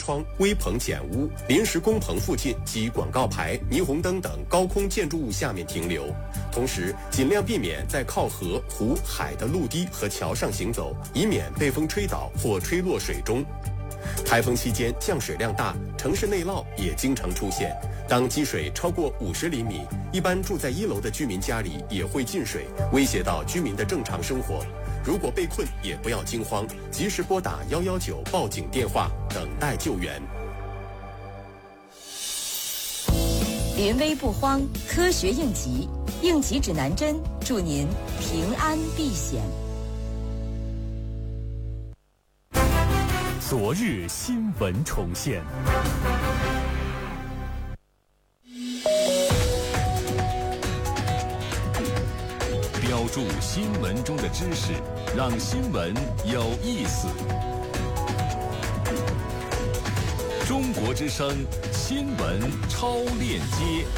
窗、微棚简屋、临时工棚附近及广告牌、霓虹灯等高空建筑物下面停留，同时尽量避免在靠河、湖、海的陆地和桥上行走，以免被风吹倒或吹落水中。台风期间降水量大，城市内涝也经常出现。当积水超过50厘米，一般住在1楼的居民家里也会进水，威胁到居民的正常生活。如果被困，也不要惊慌，及时拨打119报警电话，等待救援。 临危不慌，科学应急，应急指南针，祝您平安避险。 昨日新闻重现。标注新闻中的知识，让新闻有意思。中国之声新闻超链接。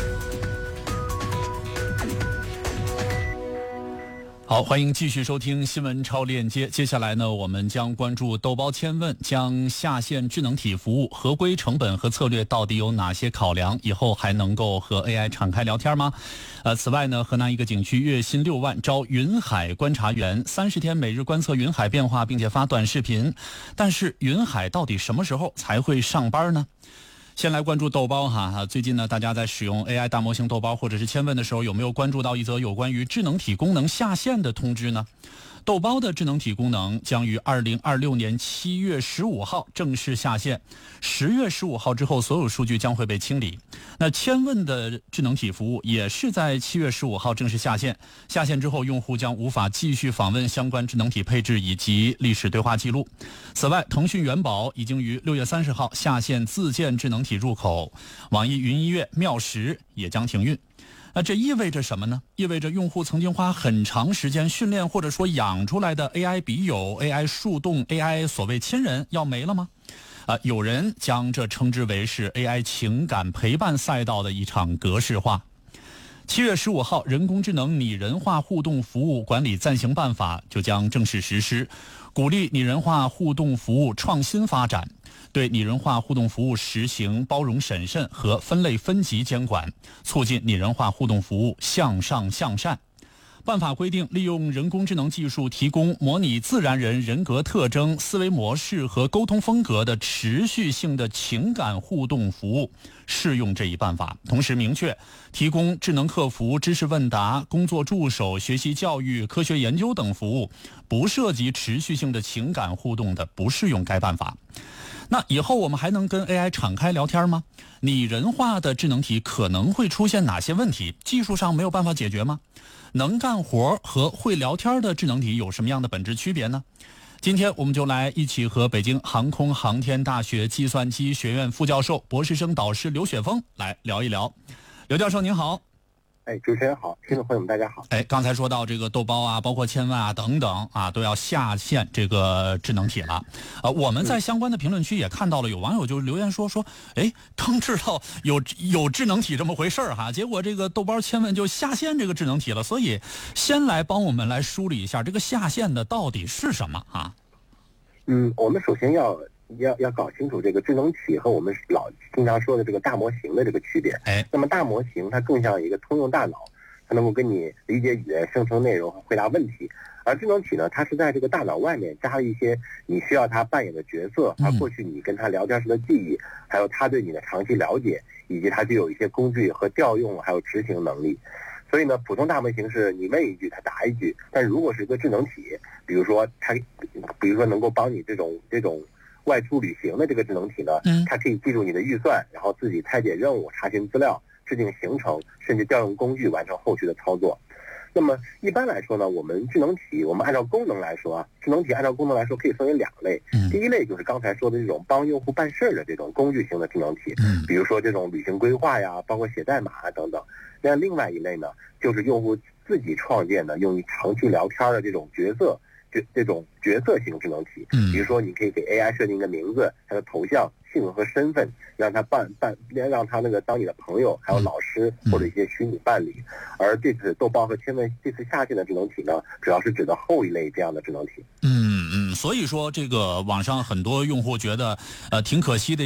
好，欢迎继续收听新闻超链接。接下来呢，我们将关注豆包千问将下线智能体服务合规成本和策略到底有哪些考量？以后还能够和 AI 敞开聊天吗？此外呢，河南一个景区月薪6万招云海观察员，30天每日观测云海变化，并且发短视频。但是云海到底什么时候才会上班呢？先来关注豆包哈，最近呢，大家在使用 AI 大模型豆包或者是千问的时候，有没有关注到一则有关于智能体功能下线的通知呢？豆包的智能体功能将于2026年7月15号正式下线，10月15号之后，所有数据将会被清理。那千问的智能体服务也是在7月15号正式下线，下线之后，用户将无法继续访问相关智能体配置以及历史对话记录。此外，腾讯元宝已经于6月30号下线自建智能体入口，网易云音乐、妙识也将停运。那这意味着什么呢？意味着用户曾经花很长时间训练或者说养出来的 AI 笔友、AI 树洞、AI 所谓亲人要没了吗？有人将这称之为是 AI 情感陪伴赛道的一场格式化。7月15号，人工智能拟人化互动服务管理暂行办法就将正式实施，鼓励拟人化互动服务创新发展，对拟人化互动服务实行包容审慎和分类分级监管，促进拟人化互动服务向上向善。办法规定，利用人工智能技术提供模拟自然人人格特征、思维模式和沟通风格的持续性的情感互动服务适用这一办法。同时明确，提供智能客服、知识问答、工作助手、学习教育、科学研究等服务，不涉及持续性的情感互动的，不适用该办法。那以后我们还能跟 AI 敞开聊天吗？拟人化的智能体可能会出现哪些问题？技术上没有办法解决吗？能干活和会聊天的智能体有什么样的本质区别呢？今天我们就来一起和北京航空航天大学计算机学院副教授、博士生导师刘雪峰来聊一聊。刘教授您好。 主持人好，听众朋友们大家好。 刚才说到这个豆包啊，包括千问啊等等啊，都要下线这个智能体了。我们在相关的评论区也看到了，有网友就留言说，刚知道有智能体这么回事哈，结果这个豆包千问就下线这个智能体了。所以，先来帮我们来梳理一下这个下线的到底是什么啊？ 我们首先要搞清楚这个智能体和我们经常说的这个大模型的这个区别。那么大模型它更像一个通用大脑，它能够跟你理解语言、生成内容和回答问题。而智能体呢，它是在这个大脑外面加了一些你需要它扮演的角色，而过去你跟它聊天时的记忆，还有它对你的长期了解，以及它具有一些工具和调用还有执行能力。所以呢，普通大模型是你问一句它答一句，但如果是一个智能体，比如说能够帮你这种外出旅行的这个智能体呢，它可以记住你的预算，然后自己拆解任务、查询资料、制定行程，甚至调用工具完成后续的操作。那么一般来说呢，我们按照功能来说智能体按照功能来说可以分为2类。第一类就是刚才说的这种帮用户办事的这种工具型的智能体，比如说这种旅行规划呀，包括写代码等等。那另外一类呢，就是用户自己创建的用于长期聊天的这种角色型智能体。比如说你可以给 AI 设定一个名字、它的头像、性格和身份，让它让它当你的朋友，还有老师或者一些虚拟伴侣。而这次豆包和千问这次下线的智能体呢，主要是指的后一类这样的智能体。 所以说这个网上很多用户觉得挺可惜的。